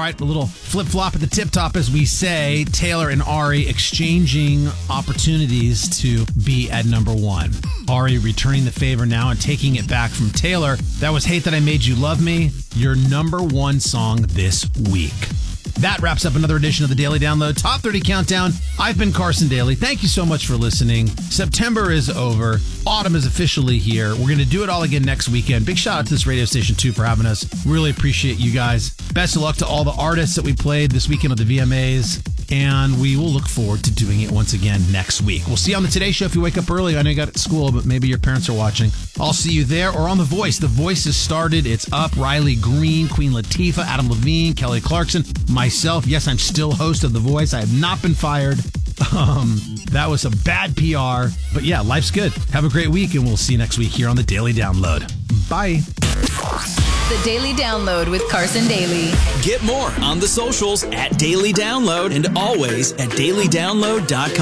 right, a little flip-flop at the tip-top, as we say. Taylor and Ari exchanging opportunities to be at number one. Ari returning the favor now and taking it back from Taylor. That was Hate That I Made You Love Me, your number one song this week. That wraps up another edition of the Daily Download Top 30 Countdown. I've been Carson Daly. Thank you so much for listening. September is over. Autumn is officially here. We're going to do it all again next weekend. Big shout out to this radio station, too, for having us. Really appreciate you guys. Best of luck to all the artists that we played this weekend with the VMAs. And we will look forward to doing it once again next week. We'll see you on the Today Show if you wake up early. I know you got at school, but maybe your parents are watching. I'll see you there or on The Voice. The Voice has started. It's up. Riley Green, Queen Latifah, Adam Levine, Kelly Clarkson, myself. Yes, I'm still host of The Voice. I have not been fired. That was some bad PR. But yeah, life's good. Have a great week, and we'll see you next week here on the Daily Download. Bye. The Daily Download with Carson Daly. Get more on the socials at Daily Download and always at dailydownload.com.